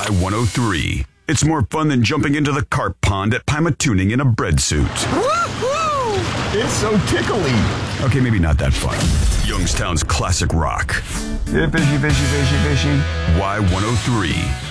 Y103. It's more fun than jumping into the carp pond at Pymatuning in a bread suit. Woo-hoo! It's so tickly. Okay, maybe not that fun. Youngstown's classic rock. Fishy, fishy, fishy, fishy. Y103.